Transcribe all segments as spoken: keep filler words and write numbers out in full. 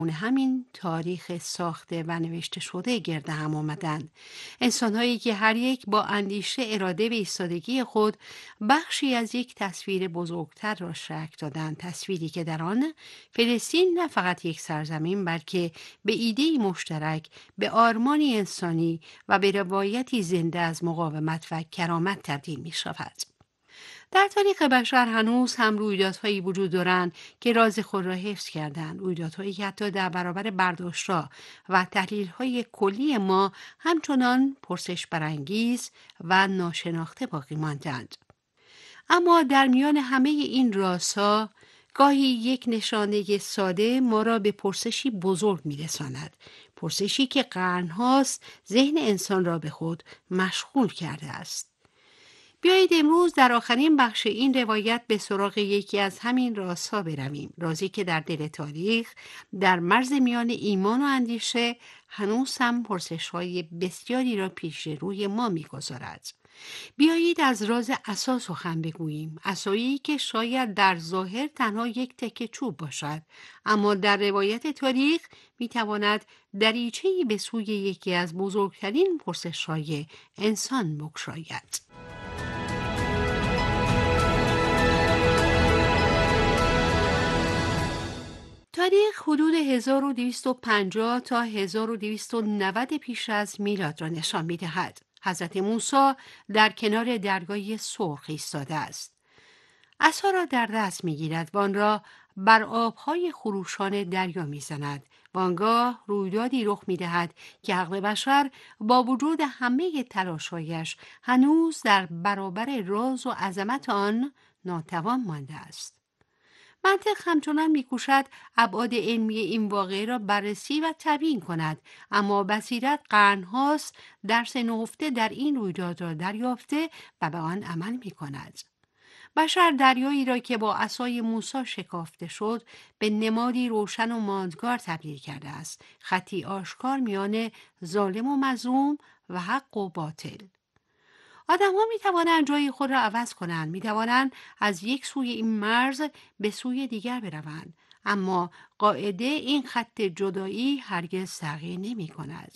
همین تاریخ ساخته و نوشته شده گرد هم آمدند. انسان‌هایی که هر یک با اندیشه، اراده و ایستادگی خود بخشی از یک تصویر بزرگتر را شکل دادند. تصویری که در آن فلسطین نه فقط یک سرزمین، بلکه به ایده‌ای مشترک، به آرمانی انسانی و به روایتی زنده از مقاومت و کرامت تبدیل می شود. در تاریخ بشر هنوز هم رویدادهایی وجود دارند که راز خود را حفظ کردند. رویدادهایی که حتی در برابر برداشت‌ها و تحلیل‌های کلی ما همچنان پرسش برانگیز و ناشناخته باقی ماندند. اما در میان همه این رازها گاهی یک نشانه ساده ما را به پرسشی بزرگ می‌رساند. پرسشی که قرن‌هاست ذهن انسان را به خود مشغول کرده است. بیایید امروز در آخرین بخش این روایت به سراغ یکی از همین رازها برویم. رازی که در دل تاریخ، در مرز میان ایمان و اندیشه، هنوز هم پرسش‌های بسیاری را پیش روی ما می‌گذارد. بیایید از راز عصا سخن بگوییم. عصایی که شاید در ظاهر تنها یک تکه چوب باشد، اما در روایت تاریخ می‌تواند دریچه‌ای به سوی یکی از بزرگترین پرسش‌های انسان بگشاید. تاریخ حدود هزار و دویست و پنجاه تا هزار و دویست و نود پیش از میلاد را نشان می‌دهد. حضرت موسی در کنار درگاه سرخ ایستاده است. عصا را در دست می‌گیرد و آن را بر آب‌های خروشان دریا می‌زند. وانگاه رویدادی رخ می‌دهد که عقل بشر با وجود همه تلاش‌هایش هنوز در برابر راز و عظمت آن ناتوان مانده است. منطق همچنان می‌کوشد ابعاد علمی این واقعه را بررسی و تبیین کند، اما بصیرت قرن‌هاست درس نهفته در این رویداد را دریافته و به آن عمل می‌کند. بشر دریایی را که با عصای موسی شکافته شد به نمادی روشن و ماندگار تبدیل کرده است، خطی آشکار میان ظالم و مظلوم و حق و باطل. آدم ها می توانند جای خود را عوض کنند، می توانند از یک سوی این مرز به سوی دیگر بروند، اما قاعده این خط جدایی هرگز تغییر نمی کند.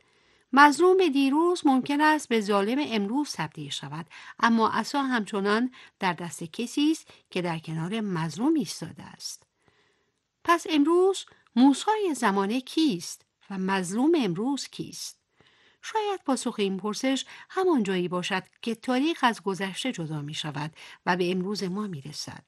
مظلوم دیروز ممکن است به ظالم امروز تبدیل شود، اما عصا همچنان در دست کسی است که در کنار مظلوم ایستاده است. پس امروز موسی زمانه کیست و مظلوم امروز کیست؟ شاید پاسخ این پرسش همان جایی باشد که تاریخ از گذشته جدا می شود و به امروز ما می رسد.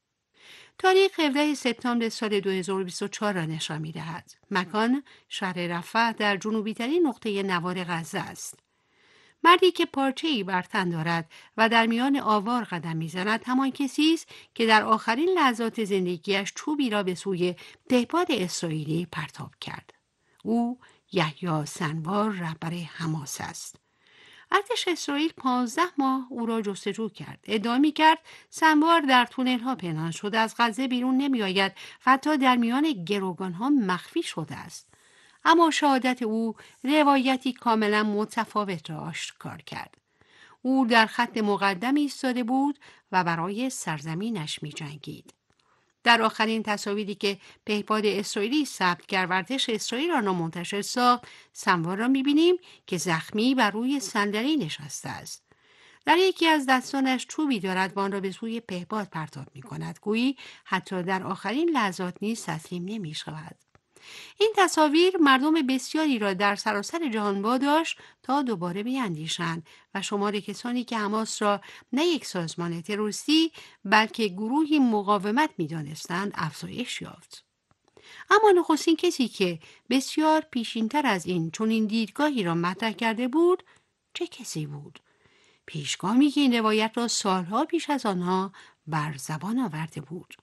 تاریخ هفدهم سپتامبر سال دو هزار و بیست و چهار را نشان می دهد. مکان شهر رفح در جنوبی ترین نقطه نوار غزه است. مردی که پارچه‌ای بر تن دارد و در میان آوار قدم می‌زند همان کسی است که در آخرین لحظات زندگیش چوبی را به سوی پهپاد اسرائیلی پرتاب کرد. او یحیی سنوار رهبر حماس است. ارتش اسرائیل پانزده ماه او را جستجو کرد. ادعا می‌کرد سنوار در تونل‌ها پنهان شده، از غزه بیرون نمی‌آید و حتی در میان گروگان‌ها مخفی شده است. اما شهادت او روایتی کاملا متفاوت را آشکار کرد. او در خط مقدم ایستاده بود و برای سرزمینش می جنگید. در آخرین تصاویری که پهپاد اسرائیلی ثبت کرد و ارتش اسرائیل آن را منتشر ساخت، سنوار را می بینیم که زخمی بر روی صندلی نشسته است. در یکی از دستانش چوبی دارد و آن را به سوی پهپاد پرتاب می کند. گویی حتی در آخرین لحظات نیز تسلیم نمی شود. این تصاویر مردم بسیاری را در سراسر جهان واداشت تا دوباره بیاندیشند و شمار کسانی که حماس را نه یک سازمان تروریستی بلکه گروهی مقاومت می‌دانستند افزایش یافت. اما نخستین کسی که بسیار پیشینتر از این چنین دیدگاهی را مطرح کرده بود چه کسی بود؟ پیشگامی که این روایت را سالها پیش از آنها بر زبان آورده بود.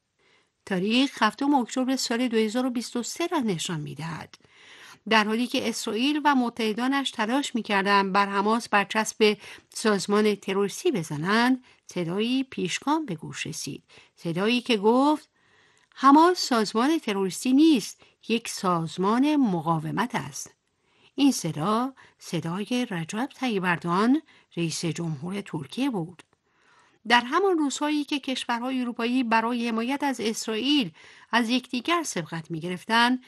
تاریخ هفتم اکتبر سال دو هزار و بیست و سه را نشان می‌دهد. در حالی که اسرائیل و متحدانش تلاش می‌کردند بر حماس برچسب سازمان تروریستی بزنند، صدایی پیشگام به گوش رسید. صدایی که گفت حماس سازمان تروریستی نیست، یک سازمان مقاومت است. این صدا صدای رجب طیب اردوغان رئیس جمهور ترکیه بود. در همان روزهایی که کشورهای اروپایی برای حمایت از اسرائیل از یکدیگر سبقت می‌گرفتند،